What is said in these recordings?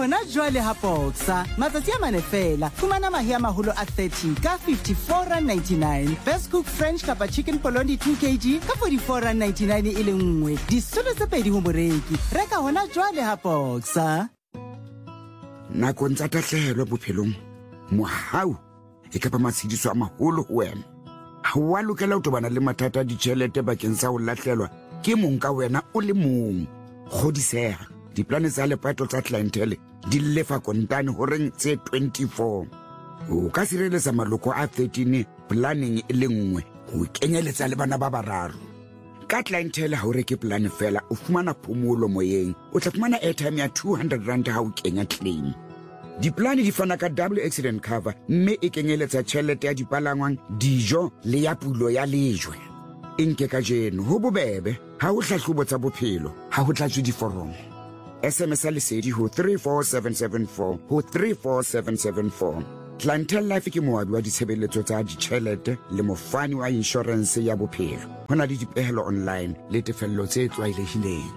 hona jwale ha Boxer matsatsi a mane fela fumana mahe a maholo a 30 ka 54.99 best cook French kapa chicken polony 2 kg ka 44.99 e le nngwe disolo tse pedi ho moreki reka hona jwale ha Boxer nakong tsa tahlehelo bophelong mohau e ka ba matshidiso a maholo ho wena ha wa lokela ho tobana le mathata a ditjhelete bakeng sa ho lahlelwa ke mong ka wena o le mong kgodiseha diplane tsa lepato tsa clientele di lefa kontane ho reng tse 24 o ka sireletsa maloko a 13 planning e le nngwe ho kenyeletsa le bana ba bararo ka clientele ha o reke plan fela o fumana phomolo moyeng o tla fumana airtime ya 200 rand ha o kenya claim diplane di fana ka double accident cover mme e kenyeletsa tjhelete ya dipalangwang dijo le ya pulo ya lejwe inke ka jeno ho bobebe ha o hlahlobo tsa bophelo ha ho tlatswe diforomo SMS lesedi ho 34774 ho 34774 Clientele Life ke moabi wa ditshebeletso tsa ditjhelete le mofani wa insurance ya bophelo hona le dipehelo online le tefello tse tlwaelehileng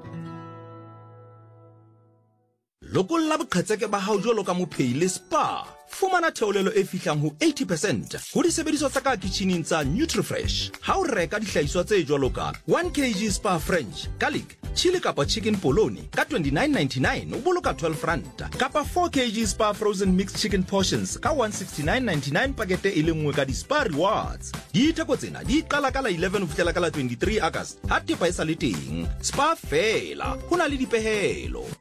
Lokolla boqhetseke ba hao jwalo ka mophei le spa fumana theolelo e fihlang ho 80% ho disebediswa tsa ka kitcheneng tsa Nutrifresh ha o reka dihlahiswa tse jwalo ka 1 kg spa French garlic chili kapa chicken polony ka 29.99 o boloka 12 rand kapa 4 kg spa frozen mixed chicken portions ka 169.99 pakete e le nngwe ka di spa rewards ditheko tsena di qala ka la 11 ho fihlela ka la 23 August ha tepa e sa le teng spa fela hona le dipehelo